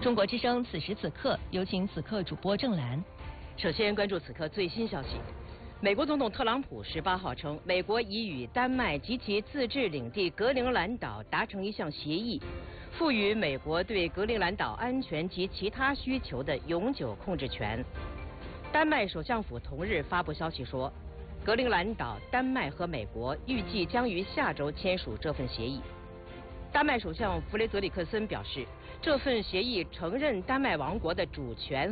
中国之声此时此刻，有请此刻主播郑兰。 首先关注此刻最新消息。美国总统特朗普18号称，美国已与丹麦及其自治领地格陵兰岛达成一项协议，赋予美国对格陵兰岛安全及其他需求的永久控制权。丹麦首相府同日发布消息说，格陵兰岛、丹麦和美国预计将于下周签署这份协议。丹麦首相弗雷德里克森表示，这份协议承认丹麦王国的主权